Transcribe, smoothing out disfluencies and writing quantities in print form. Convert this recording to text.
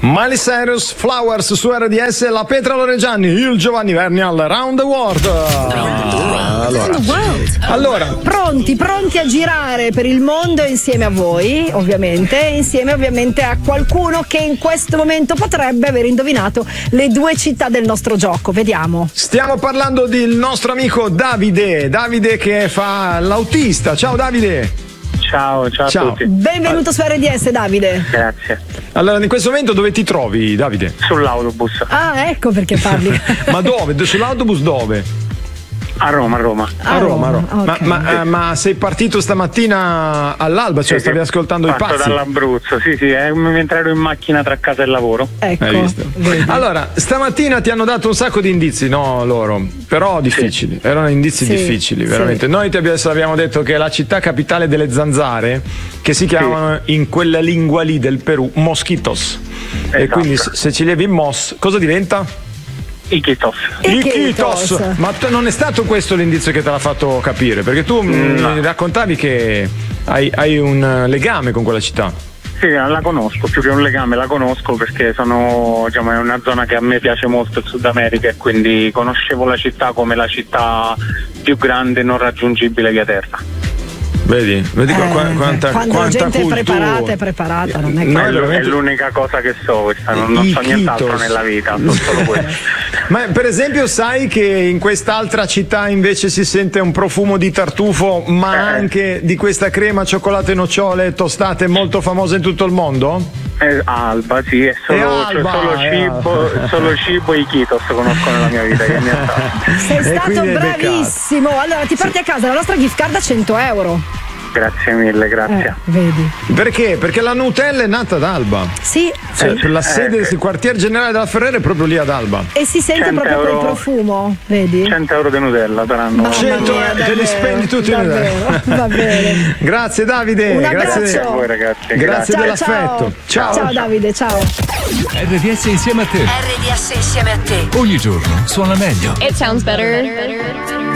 Miley Cyrus, Flowers su RDS, la Petra Loregiani, il Giovanni Verni al Round the World. Allora, pronti a girare per il mondo insieme a voi, insieme ovviamente a qualcuno che in questo momento potrebbe aver indovinato le due città del nostro gioco. Vediamo. Stiamo parlando del nostro amico Davide che fa l'autista. Ciao Davide. Ciao a tutti. Benvenuto su RDS, Davide. Grazie. Allora, in questo momento dove ti trovi, Davide? Sull'autobus. Ah, ecco perché parli. Ma dove? Sull'autobus dove? A Roma. A Roma. Okay. Ma sei partito stamattina all'alba, cioè stavi ascoltando i pazzi? Dall'Abruzzo, sì, mentre ero in macchina tra casa e lavoro. Ecco. Hai visto? Allora, stamattina ti hanno dato un sacco di indizi, no, loro? Però difficili, erano indizi difficili, veramente. Sì. Noi ti abbiamo detto che è la città capitale delle zanzare, che si chiamano in quella lingua lì del Perù Mosquitos. Esatto. E quindi se ci levi Mos, cosa diventa? Iquitos. Ma non è stato questo l'indizio che te l'ha fatto capire? Perché tu mi raccontavi che hai un legame con quella città. Sì, la conosco, più che un legame la conosco perché è una zona che a me piace molto, il Sud America, e quindi conoscevo la città come la città più grande non raggiungibile via terra. Vedi quanta quando la gente cultura. è preparata, non è che È l'unica cosa che so questa, non so nient'altro nella vita, so solo questo. Ma per esempio sai che in quest'altra città invece si sente un profumo di tartufo, ma anche di questa crema, cioccolato e nocciole tostate molto famosa in tutto il mondo? Alba, sì, è solo cibo e Iquitos conosco nella mia vita. Sei stato bravissimo. Allora ti porti a casa la nostra gift card a 100 euro. Grazie mille, grazie. Vedi. Perché? Perché la Nutella è nata ad Alba. Sì. La sede del quartier generale della Ferrera è proprio lì ad Alba. E si sente proprio quel profumo, vedi? 100 euro di Nutella saranno. 100 euro, te li spendi tutti. Va bene. Grazie Davide. Un grazie a voi ragazzi. Grazie dell'affetto. Ciao Davide, ciao. RDS insieme a te. RDS insieme a te. Ogni giorno suona meglio. It sounds better.